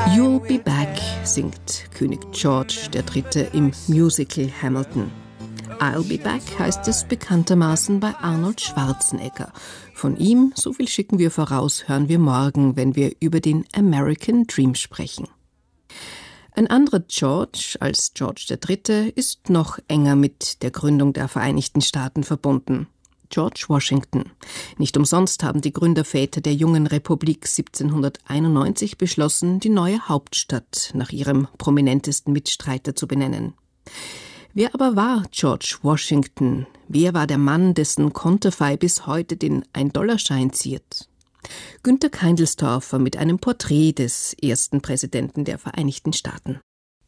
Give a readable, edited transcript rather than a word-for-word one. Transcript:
You'll be back, singt König George III. Im Musical Hamilton. I'll be back heißt es bekanntermaßen bei Arnold Schwarzenegger. Von ihm, so viel schicken wir voraus, hören wir morgen, wenn wir über den American Dream sprechen. Ein anderer George als George III. Ist noch enger mit der Gründung der Vereinigten Staaten verbunden. George Washington. Nicht umsonst haben die Gründerväter der jungen Republik 1791 beschlossen, die neue Hauptstadt nach ihrem prominentesten Mitstreiter zu benennen. Wer aber war George Washington? Wer war der Mann, dessen Konterfei bis heute den $1-Schein ziert? Günter Keindelstorfer mit einem Porträt des ersten Präsidenten der Vereinigten Staaten.